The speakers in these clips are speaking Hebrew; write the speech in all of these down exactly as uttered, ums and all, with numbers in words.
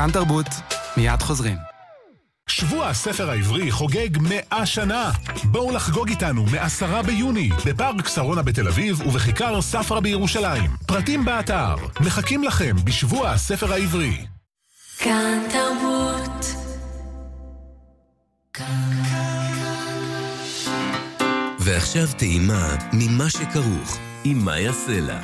כאן תרבות, מיד חוזרים. שבוע הספר העברי חוגג מאה שנה. בואו לחגוג איתנו מעשרה ביוני, בפארק שרונה בתל אביב ובכיכר ספרא בירושלים. פרטים באתר, מחכים לכם בשבוע הספר העברי. כאן תרבות. ועכשיו טעימה ממה שכרוך עם מאיה סלע.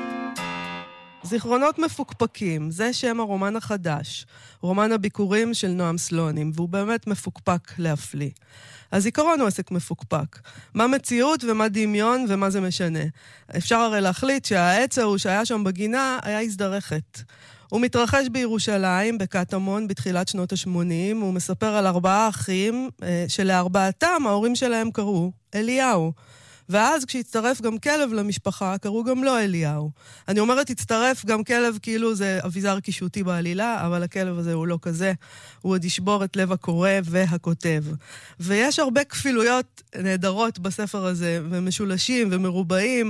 זיכרונות מפוקפקים, זה שם הרומן החדש, רומן הביקורים של נועם סלונים, והוא באמת מפוקפק להפליא. הזיכרון הוא עסק מפוקפק. מה מציאות ומה דמיון ומה זה משנה. אפשר הרי להחליט שהעץ ההוא שהיה שם בגינה היה הזדרכת. הוא מתרחש בירושלים, בקטמון, בתחילת שנות ה-שמונים, הוא מספר על ארבעה אחים, שלארבעתם ההורים שלהם קראו אליהו. ואז כשהצטרף גם כלב למשפחה, קראו גם לו אליהו. אני אומרת, הצטרף גם כלב כאילו זה אביזר קישוטי בעלילה, אבל הכלב הזה הוא לא כזה. הוא עוד ישבור את לב הקורא והכותב. ויש הרבה כפילויות נהדרות בספר הזה, ומשולשים ומרובעים.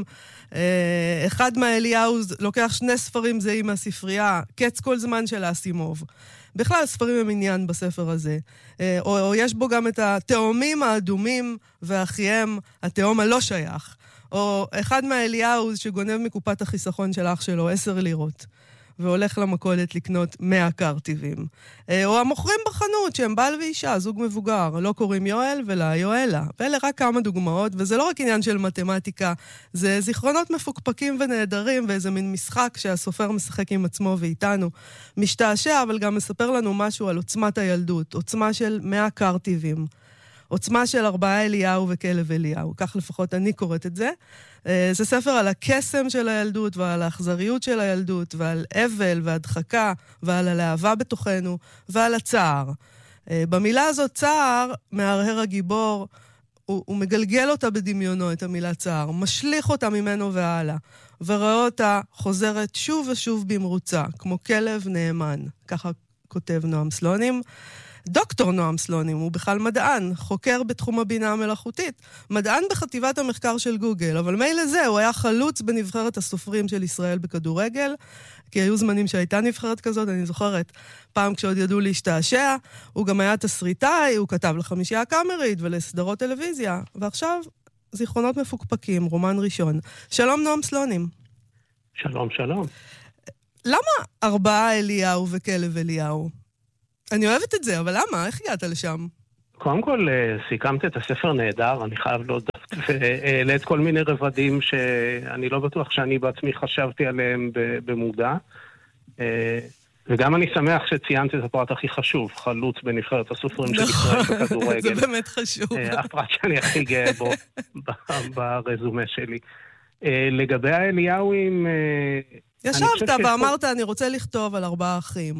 אחד מהאליהו לוקח שני ספרים זהים מהספרייה, קץ כל זמן של אסימוב. בכלל, ספרים הם עניין בספר הזה. או, או יש בו גם את התאומים האדומים ואחייהם, התאום הלא שייך. או אחד מהאליהו שגונב מקופת החיסכון של אח שלו, עשר לירות. והולך למכולת לקנות מאה קרטיבים. או המוכרים בחנות שהם בעל ואישה, זוג מבוגר, לא קוראים יואל ולא יואלה. ואלה רק כמה דוגמאות, וזה לא רק עניין של מתמטיקה, זה זיכרונות מפוקפקים ונהדרים, ואיזה מין משחק שהסופר משחק עם עצמו ואיתנו. משתעשע, אבל גם מספר לנו משהו על עוצמת הילדות, עוצמה של מאה קרטיבים. עוצמה של ארבעה אליהו וכלב אליהו, כך לפחות אני קוראת את זה. זה ספר על הקסם של הילדות ועל האכזריות של הילדות ועל אבל והדחקה ועל הלהבה בתוכנו ועל הצער. במילה הזאת צער, מהרהר הגיבור, הוא, הוא מגלגל אותה בדמיונו, את המילה צער, משליך אותה ממנו והלאה, ורואה אותה חוזרת שוב ושוב במרוצה, כמו כלב נאמן. ככה כותב נועם סלונים. דוקטור נועם סלונים הוא בכלל מדען, חוקר בתחום הבינה המלאכותית, מדען בחטיבת המחקר של גוגל, אבל מילא זה, הוא היה חלוץ בנבחרת הסופרים של ישראל בכדורגל, כי היו זמנים שהייתה נבחרת כזאת, אני זוכרת, פעם כשעוד ידעו להשתעשע, הוא גם היה תסריטאי, הוא כתב לחמישייה הקאמרית ולסדרות טלוויזיה, ועכשיו זיכרונות מפוקפקים, רומן ראשון. שלום נועם סלונים. שלום, שלום. למה ארבעה אליהו וכלב אליהו? אני אוהבת את זה, אבל למה? איך הגעת לשם? קודם כל, סיכמת את הספר נהדר, אני חייב להודות, והעלית כל מיני רבדים שאני לא בטוח שאני בעצמי חשבתי עליהם במודע. וגם אני שמח שציינת את הפרט הכי חשוב, חלוץ בנבחרת הסופרים של ישראל בכדורגל. זה באמת חשוב. הפרט שאני הכי גאה בו ברזומה שלי. לגבי האליהוים... ישבת ואמרת, אני רוצה לכתוב על ארבעה אחים.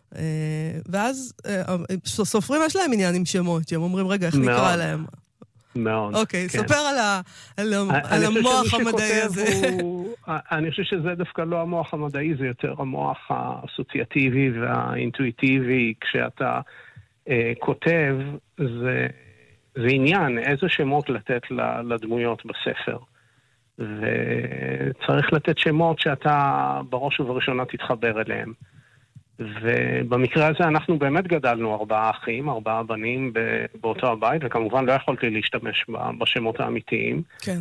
ואז סופרים יש להם עניין עם שמות, שהם אומרים, רגע, איך נקרא להם? מאוד. אוקיי, ספר על המוח המדעי הזה. אני חושב שזה דווקא לא המוח המדעי, זה יותר המוח האסוציאטיבי והאינטואיטיבי. כשאתה כותב, זה עניין, איזה שמות לתת לדמויות בספר. וצריך לתת שמות שאתה בראש ובראשונה תתחבר אליהם. ובמקרה הזה אנחנו באמת גדלנו ארבעה אחים, ארבעה בנים באותו הבית, וכמובן לא יכולתי להשתמש בשמות האמיתיים. כן.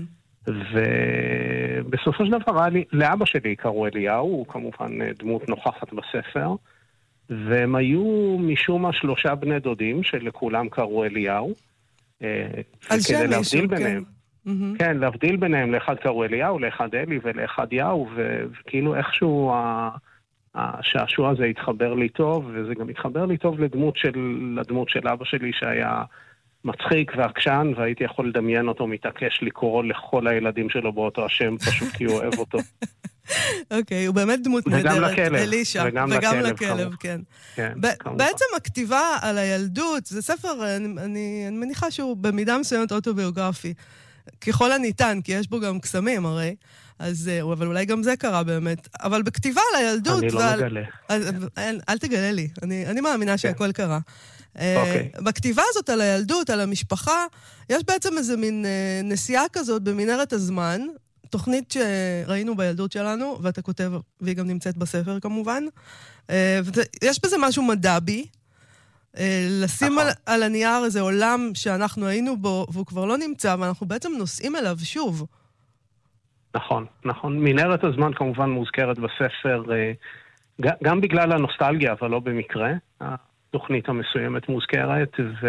ובסופו של דבר, לאבא שלי קראו אליהו, הוא כמובן דמות נוכחת בספר, והם היו משום מה שלושה בני דודים, שלכולם קראו אליהו. על שם מישהו, ביניהם. כן. כן, להבדיל ביניהם, לאחד קראו אליהו, לאחד אלי ולאחד יהו, וכאילו איכשהו השעשוע הזה התחבר לי טוב, וזה גם התחבר לי טוב לדמות של, לדמות של אבא שלי שהיה מצחיק ועקשן, והייתי יכול לדמיין אותו מתעקש לקרוא לכל הילדים שלו באותו השם, פשוט כי הוא אוהב אותו. אוקיי, הוא באמת דמות נהדרת, אלישה, וגם לכלב, כן. בעצם הכתיבה על הילדות, זה ספר, אני מניחה שהוא במידה מסוימת אוטוביוגרפי, ככל הניתן, כי יש בו גם קסמים הרי, אז, אבל אולי גם זה קרה באמת. אבל בכתיבה על הילדות... אני לא ועל... מגלה. אל, אל תגלה לי, אני, אני מאמינה שהכל קרה. Okay. בכתיבה הזאת על הילדות, על המשפחה, יש בעצם איזה מין נסיעה כזאת במנהרת הזמן, תוכנית שראינו בילדות שלנו, ואתה כותב, והיא גם נמצאת בספר כמובן. יש בזה משהו מדבי, לשים על, על הנייר איזה עולם שאנחנו היינו בו, והוא כבר לא נמצא, ואנחנו בעצם נוסעים אליו שוב. נכון, נכון. מנהרת הזמן כמובן מוזכרת בספר, גם בגלל הנוסטלגיה, אבל לא במקרה. התוכנית המסוימת מוזכרת, ו...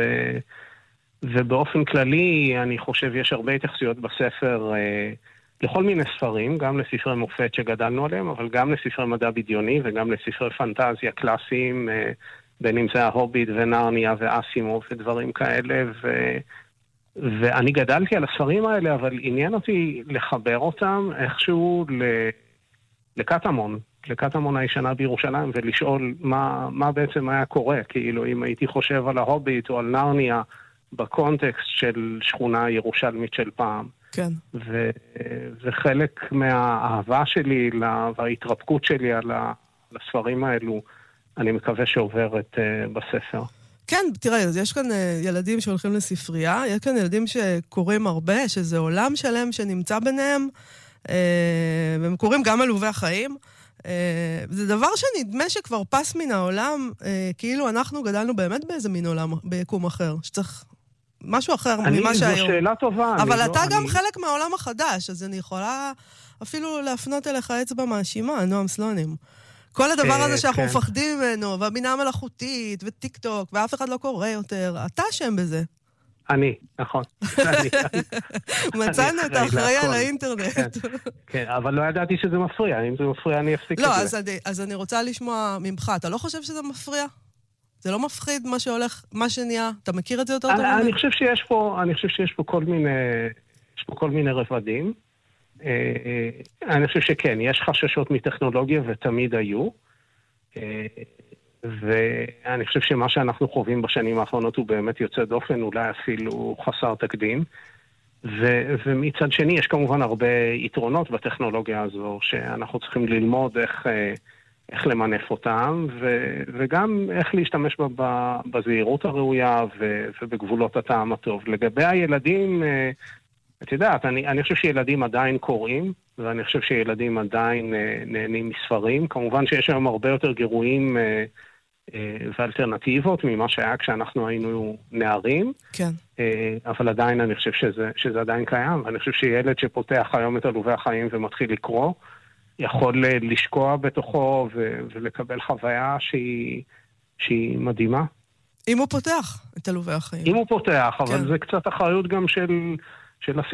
ובאופן כללי, אני חושב, יש הרבה התייחסויות בספר לכל מיני ספרים, גם לספרי מופת שגדלנו עליהם, אבל גם לספרי מדע בדיוני, וגם לספרי פנטזיה קלאסיים, בין אם זה ההוביט ונרניה ואסימוב ודברים כאלה, ו... ואני גדלתי על הספרים האלה, אבל עניין אותי לחבר אותם איכשהו ל... לקטמון, לקטמון הישנה בירושלים, ולשאול מה, מה בעצם היה קורה, כאילו אם הייתי חושב על ההוביט או על נרניה, בקונטקסט של שכונה ירושלמית של פעם. כן. ו... וחלק מהאהבה שלי וההתרפקות שלי על הספרים האלו, אני מקווה שעוברת uh, בספר. כן, תראה, יש כאן uh, ילדים שהולכים לספרייה, יש כאן ילדים שקוראים הרבה, שזה עולם שלם שנמצא ביניהם, uh, והם קוראים גם עלובי החיים. Uh, זה דבר שנדמה שכבר פס מן העולם, uh, כאילו אנחנו גדלנו באמת באיזה מין עולם, ביקום אחר, שצריך משהו אחר אני, ממה שהיום. זו שאלה טובה. אבל לא, אתה אני... גם חלק מהעולם החדש, אז אני יכולה אפילו להפנות אליך אצבע מאשימה, נועם סלונים. כל הדבר הזה שאנחנו מפחדים ממנו, והבינה המלאכותית, וטיק טוק, ואף אחד לא קורא יותר, אתה שם בזה. אני, נכון. מצאנו את האחראי על האינטרנט. כן, אבל לא ידעתי שזה מפריע. אם זה מפריע, אני אפסיק את זה. לא, אז אני רוצה לשמוע ממך. אתה לא חושב שזה מפריע? זה לא מפחיד מה שהולך, מה שנהיה? אתה מכיר את זה יותר טוב? אני חושב שיש פה, אני חושב שיש פה כל מיני, יש פה כל מיני רבדים. אני חושב שכן, יש חששות מטכנולוגיה ותמיד היו. ואני חושב שמה שאנחנו חווים בשנים האחרונות הוא באמת יוצא דופן, אולי אפילו חסר תקדים. ו- ומצד שני יש כמובן הרבה יתרונות בטכנולוגיה הזו, שאנחנו צריכים ללמוד איך, איך למנף אותם, ו- וגם איך להשתמש בה בזהירות הראויה ו- ובגבולות הטעם הטוב. לגבי הילדים, את יודעת, אני, אני חושב שילדים עדיין קוראים, ואני חושב שילדים עדיין נהנים מספרים. כמובן שיש היום הרבה יותר גירויים ואלטרנטיבות ממה שהיה כשאנחנו היינו נערים. כן. אבל עדיין אני חושב שזה, שזה עדיין קיים. אני חושב שילד שפותח היום את עלובי החיים ומתחיל לקרוא, יכול לשקוע בתוכו ו- ולקבל חוויה שהיא, שהיא מדהימה. אם הוא פותח את עלובי החיים. אם הוא פותח, אבל כן. זה קצת אחריות גם של, של